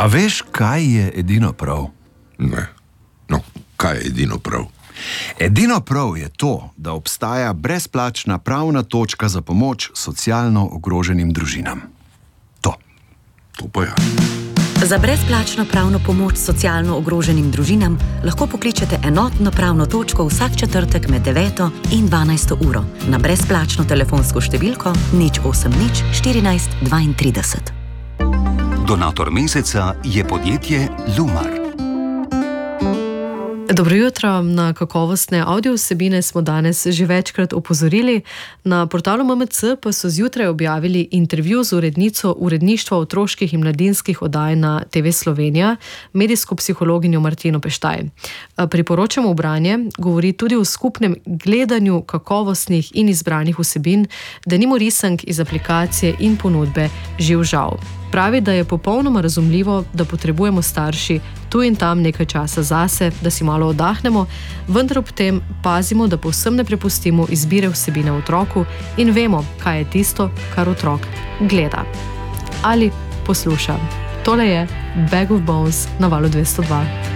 A veš, kaj je edino prav? Ne. No, kaj je edino prav? Edino prav je to, da obstaja brezplačna pravna točka za pomoč socialno ogroženim družinam. To. To pa ja. Za brezplačno pravno pomoč socialno ogroženim družinam lahko pokličete enotno pravno točko vsak četrtek med 9 in 12 uro na brezplačno telefonsko številko 080 14 32. Donator meseca je podjetje Lumar. Dobro jutro. Na kakovostne audio vsebine smo danes že večkrat opozorili. Na portalu MMC pa so zjutraj objavili intervju z urednico uredništva otroških in mladinskih oddaj na TV Slovenija, medijsko psihologinjo Martino Peštaj. Priporočamo branje, govori tudi o skupnem gledanju kakovostnih in izbranih vsebin, denimo risank iz aplikacije in ponudbe Živ žal. Pravi, da je popolnoma razumljivo, da potrebujemo starši tu in tam nekaj časa zase, da si malo oddahnemo, vendar ob tem pazimo, da povsem ne prepustimo izbire vsebine otroku in vemo, kaj je tisto, kar otrok gleda ali posluša. Tole je Bag of Bones na Valu 202.